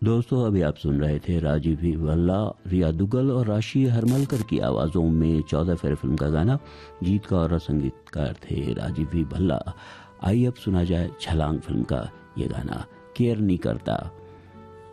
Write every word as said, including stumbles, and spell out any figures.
दोस्तों अभी आप सुन रहे थे राजीव भी भल्ला, रिया दुग्गल और राशि हरमलकर की आवाजों में चौदह फेरे फिल्म का गाना। गीतकार और संगीतकार थे राजीव भी भल्ला। आइए अब सुना जाए छलांग फिल्म का ये गाना, केयर नहीं करता।